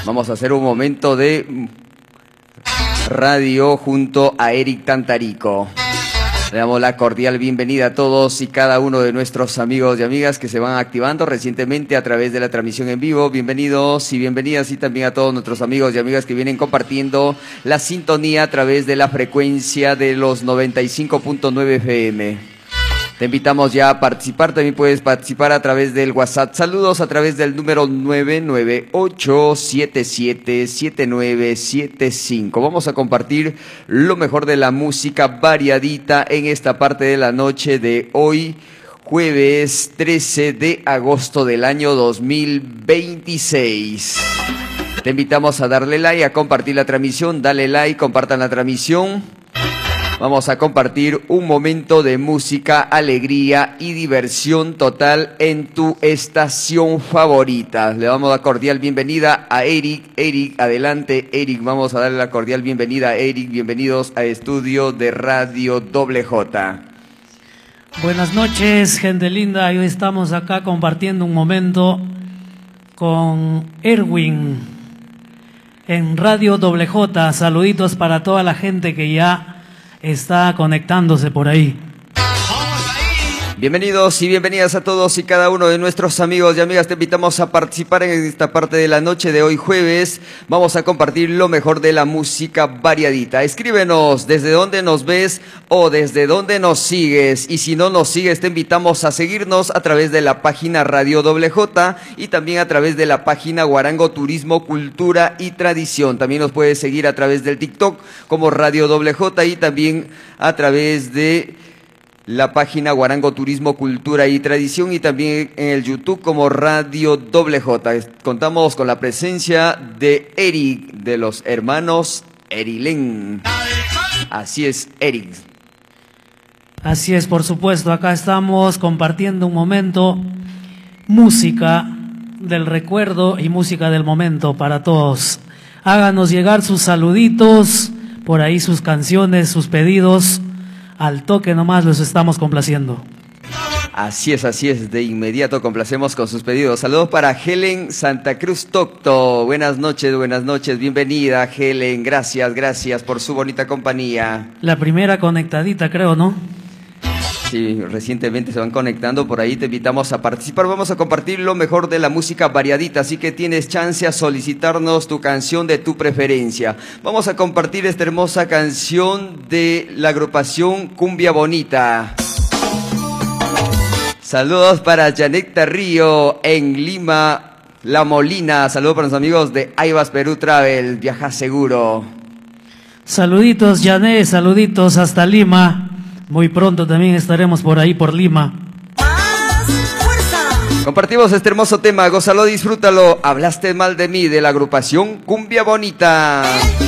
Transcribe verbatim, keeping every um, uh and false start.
Vamos a hacer un momento de radio junto a Eric Tantarico. Le damos la cordial bienvenida a todos y cada uno de nuestros amigos y amigas que se van activando recientemente a través de la transmisión en vivo. Bienvenidos y bienvenidas y también a todos nuestros amigos y amigas que vienen compartiendo la sintonía a través de la frecuencia de los noventa y cinco punto nueve F M. Te invitamos ya a participar, también puedes participar a través del WhatsApp. Saludos a través del número nueve nueve ocho siete siete siete nueve siete cinco. Vamos a compartir lo mejor de la música variadita en esta parte de la noche de hoy, jueves trece de agosto del año dos mil veintiséis. Te invitamos a darle like, a compartir la transmisión, dale like, compartan la transmisión. Vamos a compartir un momento de música, alegría y diversión total en tu estación favorita. Le damos la cordial bienvenida a Eric. Eric, adelante, Eric. Vamos a darle la cordial bienvenida a Eric. Bienvenidos a Estudio de Radio Doble J. Buenas noches, gente linda. Hoy estamos acá compartiendo un momento con Erwin en Radio Doble J. Saluditos para toda la gente que ya está conectándose por ahí. Bienvenidos y bienvenidas a todos y cada uno de nuestros amigos y amigas. Te invitamos a participar en esta parte de la noche de hoy jueves. Vamos a compartir lo mejor de la música variadita. Escríbenos desde dónde nos ves o desde dónde nos sigues. Y si no nos sigues, te invitamos a seguirnos a través de la página Radio Doble J y también a través de la página Guarango Turismo, Cultura y Tradición. También nos puedes seguir a través del TikTok como Radio Doble J y también a través de la página Guarango Turismo, Cultura y Tradición y también en el YouTube como Radio Doble J. Contamos con la presencia de Eric, de los hermanos Erilén. Así es, Eric. Así es, por supuesto, acá estamos compartiendo un momento, música del recuerdo y música del momento para todos. Háganos llegar sus saluditos, por ahí sus canciones, sus pedidos. Al toque nomás los estamos complaciendo. Así es, así es, de inmediato complacemos con sus pedidos. Saludos para Helen Santa Cruz Tocto. Buenas noches, buenas noches, bienvenida Helen, gracias, gracias por su bonita compañía. La primera conectadita creo, ¿no? Sí, recientemente se van conectando por ahí, te invitamos a participar. Vamos a compartir lo mejor de la música variadita, así que tienes chance a solicitarnos tu canción de tu preferencia. Vamos a compartir esta hermosa canción de la agrupación Cumbia Bonita. Saludos para Janet Tarrío en Lima, La Molina. Saludos para los amigos de Aivas Perú Travel, viaja seguro. Saluditos Janet, saluditos hasta Lima. Muy pronto también estaremos por ahí, por Lima. Compartimos este hermoso tema, gózalo, disfrútalo. Hablaste mal de mí, de la agrupación Cumbia Bonita.